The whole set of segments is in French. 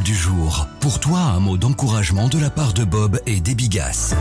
parole du jour. Pour toi, un mot d'encouragement de la part de Bob et des Bigas.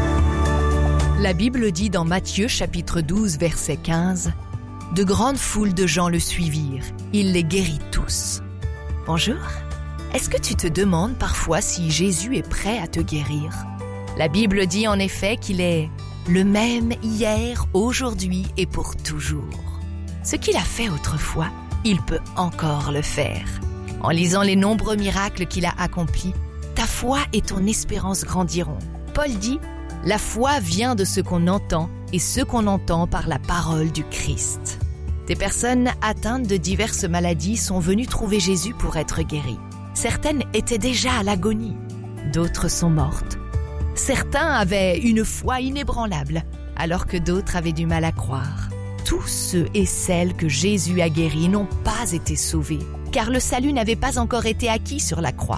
La Bible dit dans Matthieu chapitre 12 verset 15 « De grandes foules de gens le suivirent, il les guérit tous. » Bonjour, est-ce que tu te demandes parfois si Jésus est prêt à te guérir ? La Bible dit en effet qu'il est le même hier, aujourd'hui et pour toujours. Ce qu'il a fait autrefois, il peut encore le faire. En lisant les nombreux miracles qu'il a accomplis, ta foi et ton espérance grandiront. Paul dit « La foi vient de ce qu'on entend et ce qu'on entend par la parole du Christ. » Des personnes atteintes de diverses maladies sont venues trouver Jésus pour être guéries. Certaines étaient déjà à l'agonie, d'autres sont mortes. Certains avaient une foi inébranlable, alors que d'autres avaient du mal à croire. Tous ceux et celles que Jésus a guéris n'ont pas été sauvés, car le salut n'avait pas encore été acquis sur la croix.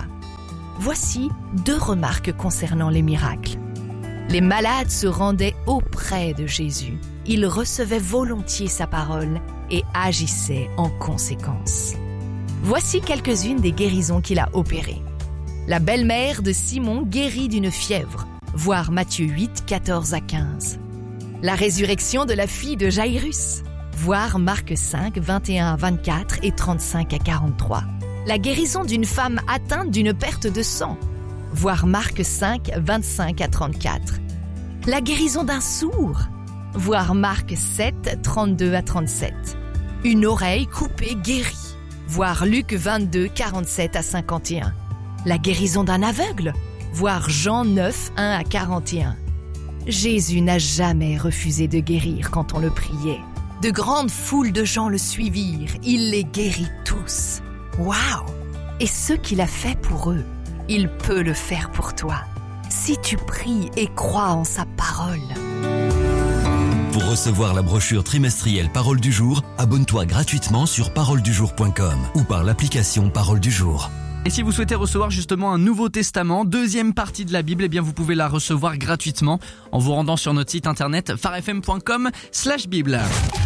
Voici 2 remarques concernant les miracles. Les malades se rendaient auprès de Jésus. Ils recevaient volontiers sa parole et agissaient en conséquence. Voici quelques-unes des guérisons qu'il a opérées. La belle-mère de Simon guérit d'une fièvre, voir Matthieu 8, 14 à 15. La résurrection de la fille de Jairus, voir Marc 5, 21 à 24 et 35 à 43. La guérison d'une femme atteinte d'une perte de sang, voir Marc 5, 25 à 34. La guérison d'un sourd, voir Marc 7, 32 à 37. Une oreille coupée guérie, voir Luc 22, 47 à 51. La guérison d'un aveugle, voir Jean 9, 1 à 41. Jésus n'a jamais refusé de guérir quand on le priait. De grandes foules de gens le suivirent, il les guérit tous. Waouh! Et ce qu'il a fait pour eux, il peut le faire pour toi. Si tu pries et crois en sa parole. Pour recevoir la brochure trimestrielle Parole du jour, abonne-toi gratuitement sur paroledujour.com ou par l'application Parole du jour. Et si vous souhaitez recevoir justement un Nouveau Testament, 2e partie de la Bible, eh bien vous pouvez la recevoir gratuitement en vous rendant sur notre site internet farfm.com/bible.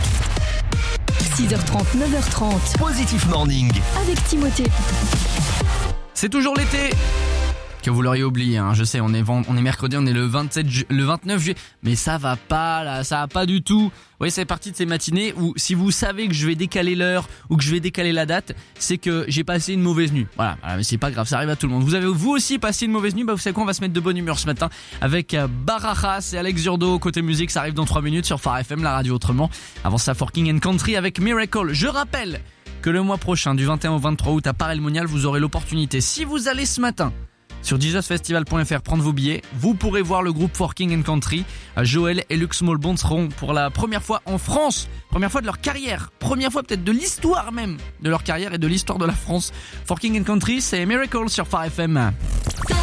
6h30, 9h30. Positive Morning. Avec Timothée. C'est toujours l'été. Que vous l'auriez oublié, hein. Je sais, on est mercredi, on est le 29 juillet, mais ça va pas là, ça va pas du tout. Oui, c'est parti de ces matinées où si vous savez que je vais décaler l'heure ou que je vais décaler la date, c'est que j'ai passé une mauvaise nuit. Voilà, mais c'est pas grave, ça arrive à tout le monde. Vous avez vous aussi passé une mauvaise nuit, vous savez quoi, on va se mettre de bonne humeur ce matin avec Barajas et Alex Zurdo côté musique, ça arrive dans 3 minutes sur Phare FM, la radio autrement. Avant ça, Forking and Country avec Miracle. Je rappelle que le mois prochain, du 21 au 23 août à Paray-le-Monial, vous aurez l'opportunité, si vous allez ce matin sur jesusfestival.fr prendre vos billets, vous pourrez voir le groupe Forking and Country. Joël et Luc Smallbone seront pour la première fois en France, première fois de leur carrière, première fois peut-être de l'histoire même de leur carrière et de l'histoire de la France. Forking and Country, c'est Miracle sur Phare FM.